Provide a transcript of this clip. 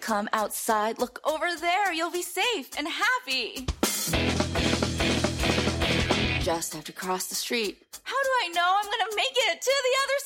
come outside. Look over there. You'll be safe and happy. Just have to cross the street. How do I know I'm gonna make it to the other